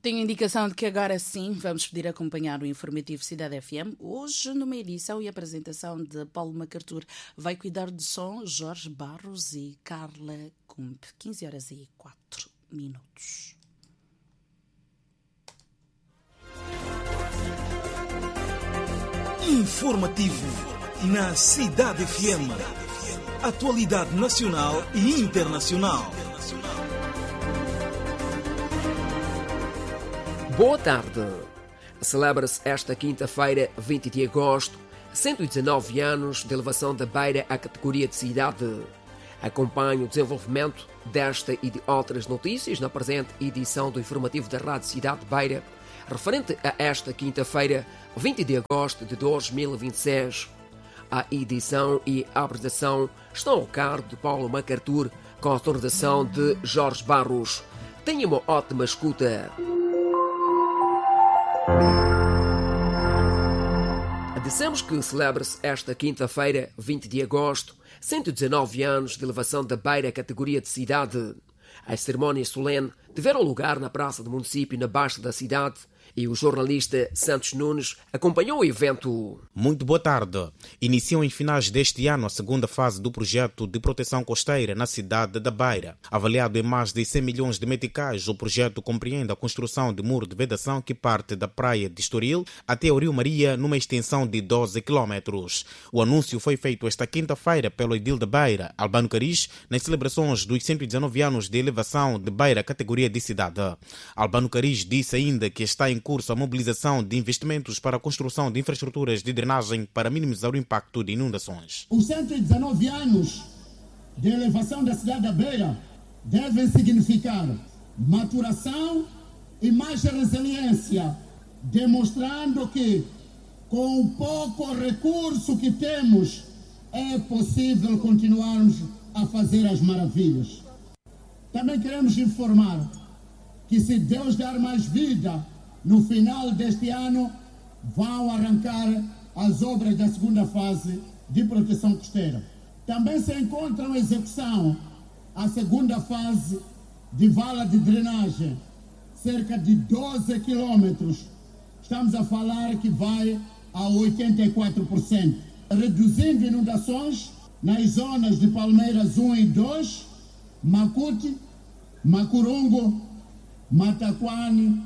Tenho indicação de que agora sim vamos poder acompanhar o informativo Cidade FM. Hoje, numa edição e apresentação de Paulo MacArthur, vai cuidar de som Jorge Barros e Carla Kump. 15h04. Informativo na Cidade FM. Atualidade nacional e internacional. Boa tarde. Celebra-se esta quinta-feira, 20 de agosto, 119 anos de elevação da Beira à categoria de cidade. Acompanhe o desenvolvimento desta e de outras notícias na presente edição do informativo da Rádio Cidade de Beira, referente a esta quinta-feira, 20 de agosto de 2026. A edição e a apresentação estão ao cargo de Paulo MacArthur, com a sonorização de Jorge Barros. Tenha uma ótima escuta. Dissemos que celebra-se esta quinta-feira, 20 de agosto, 119 anos de elevação da Beira à categoria de cidade. As cerimónias solenes tiveram lugar na Praça do Município, na Baixa da cidade, e o jornalista Santos Nunes acompanhou o evento. Muito boa tarde. Iniciam em finais deste ano a segunda fase do projeto de proteção costeira na cidade da Beira. Avaliado em mais de 100 milhões de meticais, o projeto compreende a construção de muro de vedação que parte da praia de Estoril até o Rio Maria, numa extensão de 12 quilómetros. O anúncio foi feito esta quinta-feira pelo edil da Beira, Albano Caris, nas celebrações dos 119 anos de elevação de Beira à categoria de cidade. Albano Caris disse ainda que está em curso a mobilização de investimentos para a construção de infraestruturas de drenagem para minimizar o impacto de inundações. Os 119 anos de elevação da cidade da Beira devem significar maturação e mais resiliência, demonstrando que, com o pouco recurso que temos, é possível continuarmos a fazer as maravilhas. Também queremos informar que, se Deus dar mais vida, no final deste ano vão arrancar as obras da segunda fase de proteção costeira. Também se encontra em execução a segunda fase de vala de drenagem, cerca de 12 quilômetros. Estamos a falar que vai a 84%, reduzindo inundações nas zonas de Palmeiras 1 e 2, Macuti, Macurungo, Mataquane,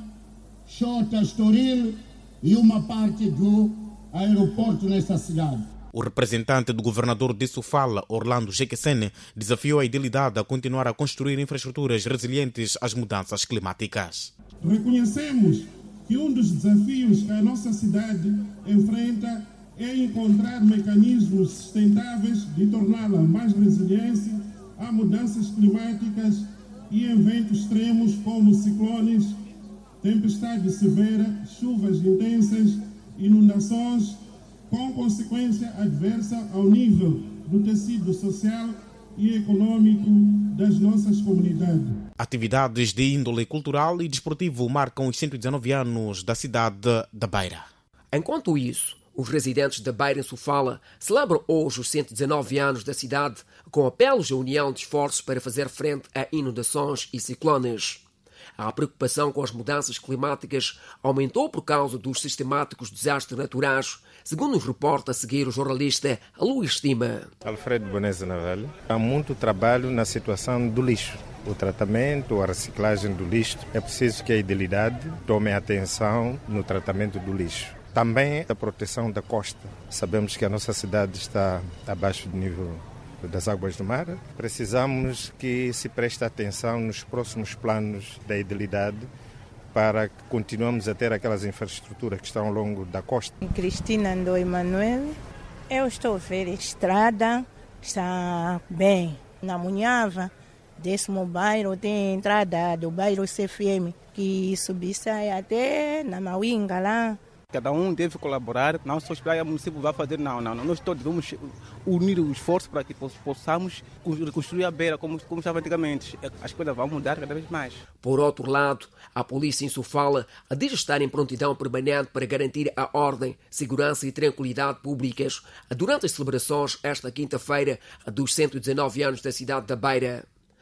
Xota, Estoril e uma parte do aeroporto nesta cidade. O representante do governador de Sofala, Orlando Jequesene, desafiou a idilidade a continuar a construir infraestruturas resilientes às mudanças climáticas. Reconhecemos que um dos desafios que a nossa cidade enfrenta é encontrar mecanismos sustentáveis de torná-la mais resiliente a mudanças climáticas e eventos extremos como ciclones, tempestade severa, chuvas intensas, inundações, com consequência adversa ao nível do tecido social e econômico das nossas comunidades. Atividades de índole cultural e desportivo marcam os 119 anos da cidade da Beira. Enquanto isso, os residentes da Beira em Sofala celebram hoje os 119 anos da cidade com apelos à união de esforços para fazer frente a inundações e ciclones. A preocupação com as mudanças climáticas aumentou por causa dos sistemáticos desastres naturais, segundo nos reporta a seguir o jornalista Luís Estima. Alfredo Boneza Navel. Há muito trabalho na situação do lixo. O tratamento, a reciclagem do lixo. É preciso que a idilidade tome atenção no tratamento do lixo. Também a proteção da costa. Sabemos que a nossa cidade está abaixo do nível das águas do mar. Precisamos que se preste atenção nos próximos planos da idilidade para que continuemos a ter aquelas infraestruturas que estão ao longo da costa. Cristina Andou Emanuel. Eu estou a ver a estrada, está bem. Na Munhava, 10º bairro, tem a entrada do bairro CFM, que subir sai até na Mauinga lá. Cada um deve colaborar, não só esperar que o município vai fazer, não. Nós todos vamos unir o esforço para que possamos reconstruir a beira como estava antigamente. As coisas vão mudar cada vez mais. Por outro lado, a polícia em Sofala diz estar em prontidão permanente para garantir a ordem, segurança e tranquilidade públicas durante as celebrações esta quinta-feira dos 119 anos da cidade da Beira.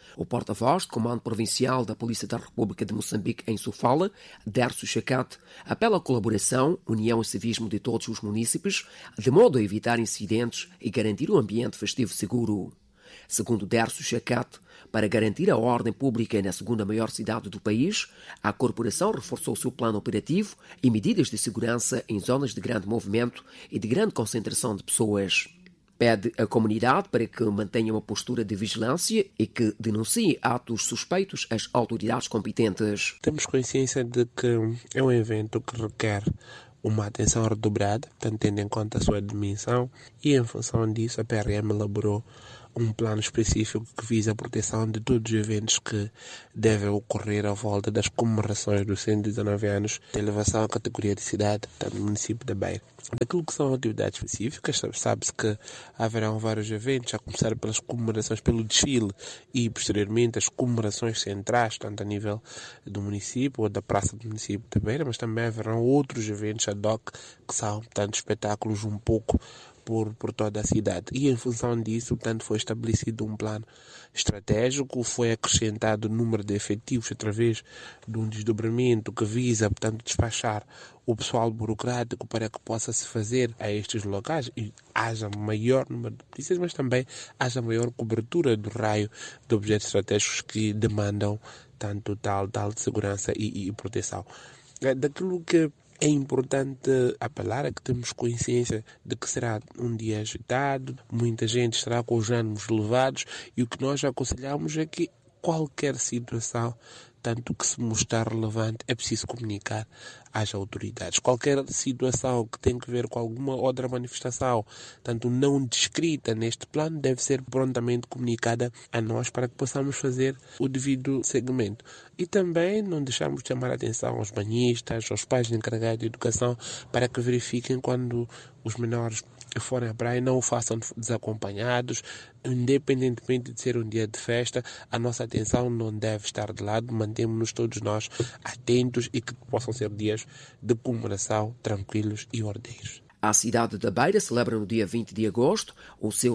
O porta-voz do Comando Provincial da Polícia da República de Moçambique em Sofala, Dércio Chacate, apela à colaboração, união e civismo de todos os munícipes, de modo a evitar incidentes e garantir um ambiente festivo seguro. Segundo Dércio Chacate, para garantir a ordem pública na segunda maior cidade do país, a corporação reforçou o seu plano operativo e medidas de segurança em zonas de grande movimento e de grande concentração de pessoas. Pede à comunidade para que mantenha uma postura de vigilância e que denuncie atos suspeitos às autoridades competentes. Temos consciência de que é um evento que requer uma atenção redobrada, tendo em conta a sua dimensão, e em função disso a PRM elaborou um plano específico que visa a proteção de todos os eventos que devem ocorrer à volta das comemorações dos 119 anos de elevação à categoria de cidade do município da Beira. Daquilo que são atividades específicas, sabe-se que haverão vários eventos, a começar pelas comemorações pelo desfile e posteriormente as comemorações centrais, tanto a nível do município ou da praça do município da Beira, mas também haverão outros eventos ad hoc que são, portanto, espetáculos um pouco por toda a cidade. E em função disso, portanto, foi estabelecido um plano estratégico, foi acrescentado o número de efetivos através de um desdobramento que visa, portanto, despachar o pessoal burocrático para que possa se fazer a estes locais e haja maior número de polícias, mas também haja maior cobertura do raio de objetos estratégicos que demandam tanto tal de segurança e proteção. Daquilo que é importante apelar a que temos consciência de que será um dia agitado, muita gente estará com os ânimos elevados e o que nós aconselhamos é que qualquer situação, tanto que se mostrar relevante, é preciso comunicar às autoridades. Qualquer situação que tenha que ver com alguma outra manifestação, tanto não descrita neste plano, deve ser prontamente comunicada a nós para que possamos fazer o devido seguimento. E também não deixamos de chamar a atenção aos banhistas, aos pais encarregados de educação, para que verifiquem quando os menores forem à praia, não o façam desacompanhados, independentemente de ser um dia de festa, a nossa atenção não deve estar de lado, mantemos-nos todos nós atentos e que possam ser dias de comemoração tranquilos e ordeiros. A cidade da Beira celebra no dia 20 de agosto o seu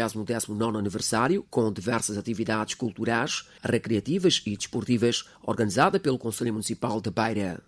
119º aniversário com diversas atividades culturais, recreativas e desportivas organizada pelo Conselho Municipal de Beira.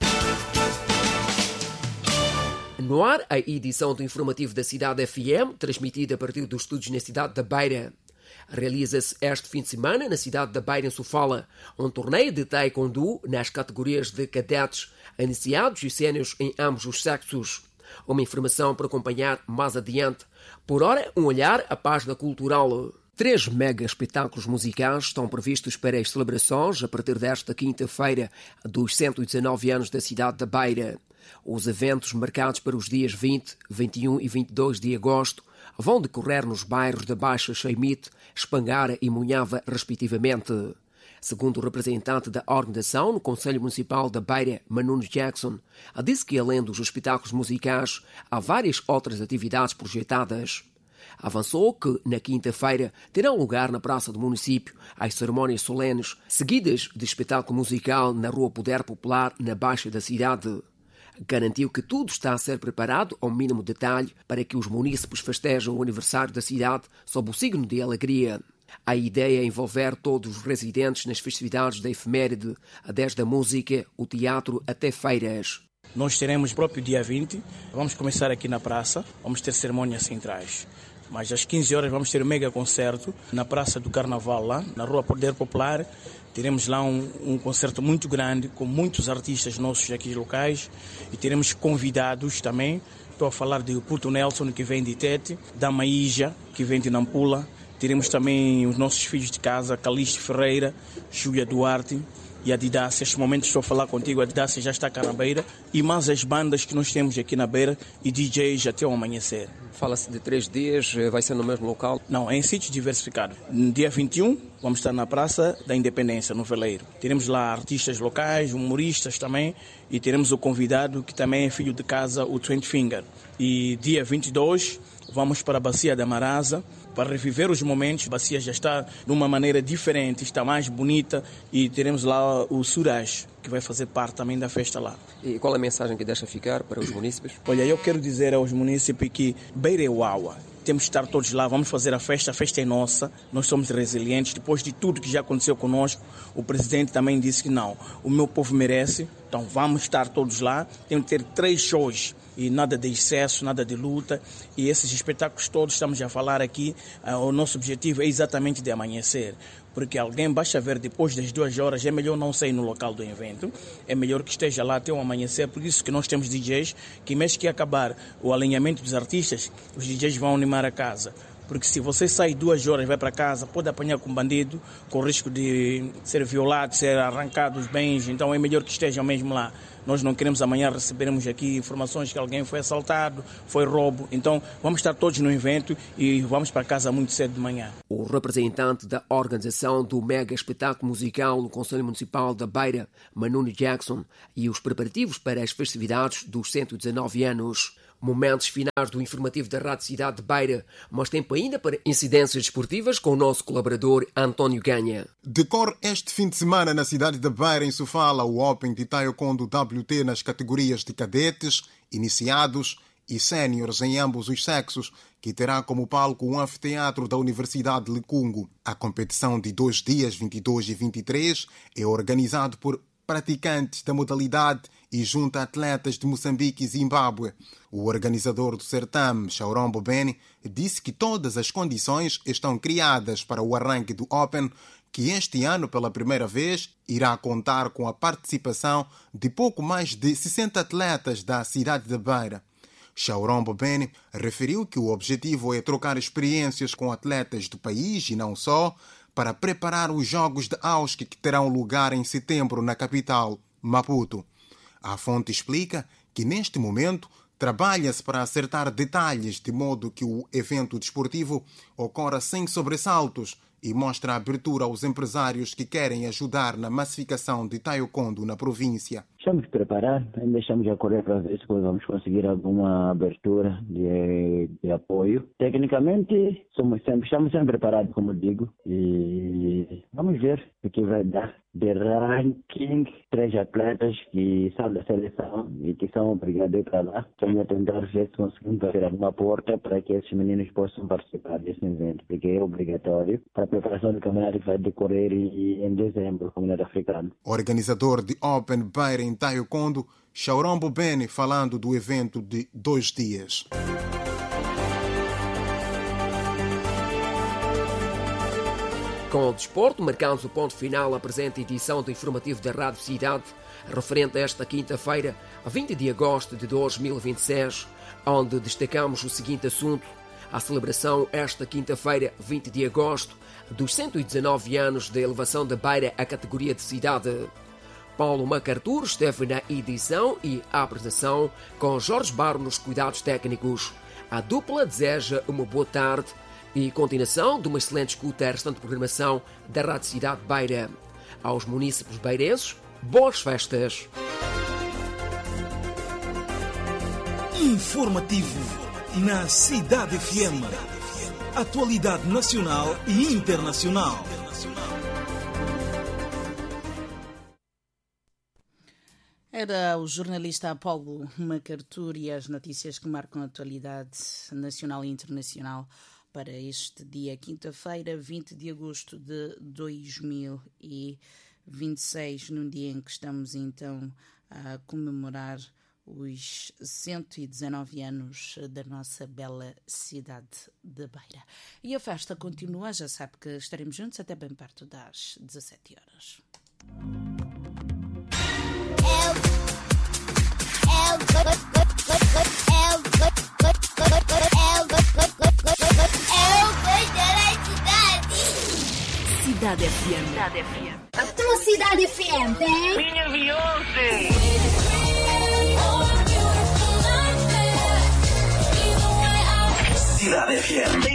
No ar, a edição do informativo da Cidade FM, transmitida a partir dos estúdios na cidade da Beira. Realiza-se este fim de semana na cidade da Beira, em Sofala, um torneio de taekwondo nas categorias de cadetes, iniciados e séniores em ambos os sexos. Uma informação para acompanhar mais adiante. Por ora, um olhar à página cultural. 3 mega espetáculos musicais estão previstos para as celebrações a partir desta quinta-feira dos 119 anos da cidade da Beira. Os eventos marcados para os dias 20, 21 e 22 de agosto vão decorrer nos bairros da Baixa Cheimite, Espangara e Munhava, respectivamente. Segundo o representante da organização no Conselho Municipal da Beira, Manuno Jackson, disse que além dos espetáculos musicais, há várias outras atividades projetadas. Avançou que, na quinta-feira, terão lugar na Praça do Município as cerimónias solenes, seguidas de espetáculo musical na Rua Poder Popular, na Baixa da cidade. Garantiu que tudo está a ser preparado ao mínimo detalhe para que os munícipes festejem o aniversário da cidade sob o signo de alegria. A ideia é envolver todos os residentes nas festividades da efeméride, desde a música, o teatro até feiras. Nós teremos o próprio dia 20, vamos começar aqui na praça, vamos ter cerimônias centrais. Mas às 15 horas vamos ter um mega concerto na Praça do Carnaval, lá na Rua Poder Popular. Teremos lá um concerto muito grande, com muitos artistas nossos aqui locais. E teremos convidados também. Estou a falar de Puto Nelson, que vem de Tete, da Maíja, que vem de Nampula. Teremos também os nossos filhos de casa, Calixto Ferreira, Júlia Duarte e a Didácia. Neste momento estou a falar contigo, a Didácia já está cá na Beira. E mais as bandas que nós temos aqui na Beira e DJs até o amanhecer. Fala-se de 3 dias, vai ser no mesmo local? Não, é em sítios diversificados. No dia 21, vamos estar na Praça da Independência, no Veleiro. Teremos lá artistas locais, humoristas também, e teremos o convidado que também é filho de casa, o 20 Finger. E dia 22, vamos para a Bacia da Marasa, para reviver os momentos. A bacia já está de uma maneira diferente, está mais bonita, e teremos lá o Suraj, que vai fazer parte também da festa lá. E qual é a mensagem que deixa ficar para os munícipes? Olha, eu quero dizer aos munícipes que Beira é Uaua. temos que estar todos lá, vamos fazer a festa é nossa, nós somos resilientes. Depois de tudo que já aconteceu conosco, o presidente também disse que não, o meu povo merece, então vamos estar todos lá, temos que ter 3 shows. E nada de excesso, nada de luta. E esses espetáculos todos, estamos a falar aqui, o nosso objetivo é exatamente de amanhecer. Porque alguém basta ver depois das 2 horas, é melhor não sair no local do evento, é melhor que esteja lá até o amanhecer. Por isso que nós temos DJs que, mesmo que acabar o alinhamento dos artistas, os DJs vão animar a casa. Porque se você sai 2 horas e vai para casa, pode apanhar com bandido, com risco de ser violado, ser arrancado os bens. Então é melhor que estejam mesmo lá. Nós não queremos amanhã recebermos aqui informações que alguém foi assaltado, foi roubo. Então vamos estar todos no evento e vamos para casa muito cedo de manhã. O representante da organização do mega espetáculo musical no Conselho Municipal da Beira, Manuni Jackson, e os preparativos para as festividades dos 119 anos. Momentos finais do informativo da Rádio Cidade de Beira, mas tempo ainda para incidências desportivas com o nosso colaborador António Ganha. Decorre este fim de semana na cidade de Beira, em Sofala, o Open de Taekwondo WT nas categorias de cadetes, iniciados e séniores em ambos os sexos, que terá como palco o anfiteatro da Universidade de Licungo. A competição de 2 dias, 22 e 23, é organizado por praticantes da modalidade e junta atletas de Moçambique e Zimbábue. O organizador do certame, Shaurombo Beni, disse que todas as condições estão criadas para o arranque do Open, que este ano, pela primeira vez, irá contar com a participação de pouco mais de 60 atletas da cidade de Beira. Shaurombo Beni referiu que o objetivo é trocar experiências com atletas do país e não só, para preparar os Jogos de Auschwitz que terão lugar em setembro na capital, Maputo. A fonte explica que, neste momento, trabalha-se para acertar detalhes de modo que o evento desportivo ocorra sem sobressaltos e mostra a abertura aos empresários que querem ajudar na massificação de Taekwondo na província. Estamos preparados, ainda estamos a correr para ver se vamos conseguir alguma abertura de apoio. Tecnicamente, estamos sempre preparados, como digo, e vamos ver o que vai dar. De ranking, 3 atletas que são da seleção e que são obrigados a ir para lá. Estamos a tentar ver se conseguimos fazer alguma porta para que esses meninos possam participar desse evento, porque é obrigatório para a preparação do campeonato que vai decorrer em dezembro, no Comunidade Africana. Organizador de Open Beira em Taekwondo, Shaurombo Beni, falando do evento de 2 dias. Com o desporto, marcamos o ponto final à presente edição do informativo da Rádio Cidade, referente a esta quinta-feira, a 20 de agosto de 2026, onde destacamos o seguinte assunto: a celebração esta quinta-feira, 20 de agosto, dos 119 anos da elevação da Beira à categoria de cidade. Paulo MacArthur esteve na edição e a apresentação, com Jorge Barro nos cuidados técnicos. A dupla deseja uma boa tarde e continuação de uma excelente escuta à restante programação da Rádio Cidade de Beira. Aos munícipes beirenses, boas festas! Informativo na Cidade FM. Atualidade nacional e internacional. Era o jornalista Paulo MacArthur e as notícias que marcam a atualidade nacional e internacional para este dia, quinta-feira, 20 de agosto de 2026, num dia em que estamos então a comemorar os 119 anos da nossa bela cidade de Beira. E a festa continua, já sabe que estaremos juntos até bem perto das 17 horas. Cidade FM. A tua Cidade FM tem minha Beyoncé. Cidade FM.